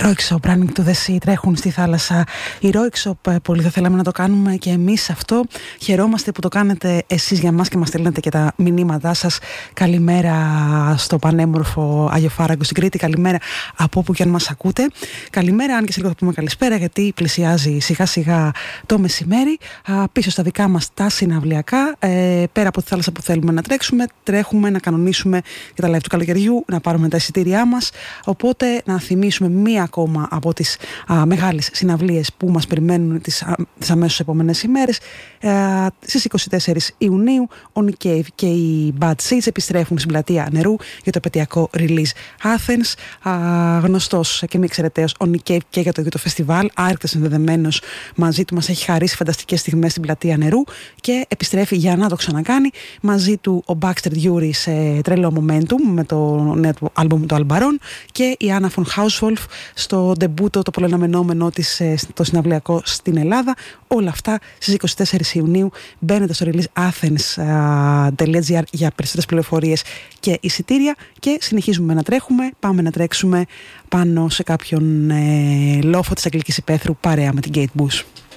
Roixop, Running to the Sea, τρέχουν στη θάλασσα. Η Roixop, πολύ θα θέλαμε να το κάνουμε και εμείς αυτό. Χαιρόμαστε που το κάνετε εσείς για μας και μας στέλνετε και τα μηνύματά σας. Καλημέρα στο πανέμορφο Άγιο Φάραγκο στην Κρήτη. Καλημέρα από όπου και αν μας ακούτε. Καλημέρα, αν και σε λίγο θα πούμε καλησπέρα, γιατί πλησιάζει σιγά σιγά το μεσημέρι. Πίσω στα δικά μας τα συναυλιακά. Πέρα από τη θάλασσα που θέλουμε να τρέξουμε, τρέχουμε να κανονίσουμε και τα live του καλοκαιριού, να πάρουμε τα εισιτήριά μας. Οπότε να θυμίσουμε μία ακόμα από τις μεγάλες συναυλίες που μας περιμένουν τις αμέσως επόμενες ημέρες. Στις 24 Ιουνίου ο Nick Cave και οι Bad Seeds επιστρέφουν στην πλατεία Νερού για το επαιτειακό release Athens. Γνωστός και μη εξαιρεταίος ο Nick Cave και για το ίδιο το φεστιβάλ, άρρηκτα συνδεδεμένος μαζί του, μας έχει χαρίσει φανταστικές στιγμές στην πλατεία Νερού και επιστρέφει για να το ξανακάνει. Μαζί του ο Baxter Dury σε τρελό momentum με το νέο του άλμπουμ του Albaron και η Anna von Hauswolf στο ντεμπούτο, το πολυαναμενόμενό της στο συναυλιακό στην Ελλάδα. Όλα αυτά στις 24 Ιουνίου. Μπαίνετε στο releaseathens.gr για περισσότερες πληροφορίες και εισιτήρια και συνεχίζουμε να τρέχουμε. Πάμε να τρέξουμε πάνω σε κάποιον λόφο της Αγγλικής Υπαίθρου παρέα με την Kate Bush.